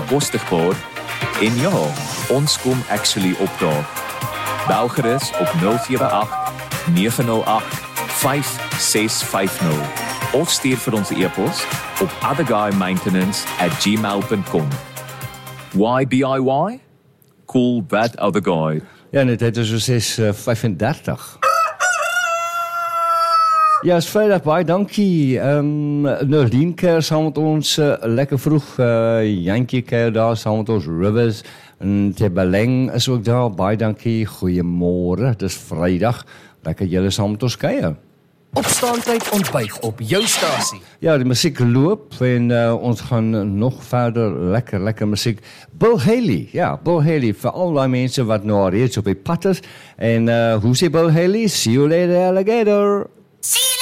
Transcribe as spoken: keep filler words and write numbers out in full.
bekostigbaar en ja, ons kom actually opdaag. Bel gerus op nul sewe agt nege nul agt vyf ses vyf nul of stuur vir ons e-pos op otherguymaintenance at gmail dot com. Why B I Y? Cool that other guy. Ja, net het is so ses vyf-en-dertig. Ja, is vrijdag, baie dankie. Um, Nordien keer saam met ons, uh, lekker vroeg, uh, Jantjie keer daar saam met ons, Rivers, en Tebeleng is ook daar, baie dankie, goeiemôre, het is vrijdag, lekker julle saam met ons keer. Opstaantyd ontbyt op jou stasie. Ja, die musiek loop en uh, ons gaan nog verder lekker, lekker musiek. Bill Haley, ja, Bill Haley, vir al die mense wat nou reeds op die pad is. En uh, hoe sê Bill Haley? See you later, alligator. See you